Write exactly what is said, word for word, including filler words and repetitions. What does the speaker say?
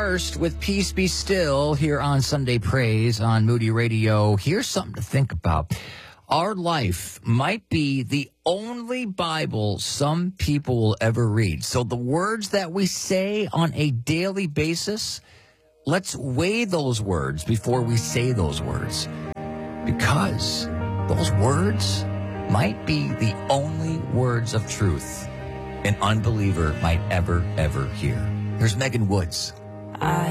Karst with Peace Be Still here on Sunday Praise on Moody Radio. Here's something to think about. Our life might be the only Bible some people will ever read. So the words that we say on a daily basis, let's weigh those words before we say those words. Because those words might be the only words of truth an unbeliever might ever, ever hear. Here's Megan Woods. I